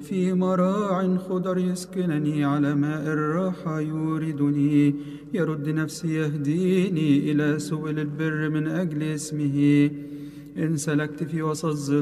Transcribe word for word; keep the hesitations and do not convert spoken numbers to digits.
في مراع خضر يسكنني، على ماء الراحة يوردني. يرد نفسي يهديني إلى سبل البر من أجل اسمه. إن سلكت في وسط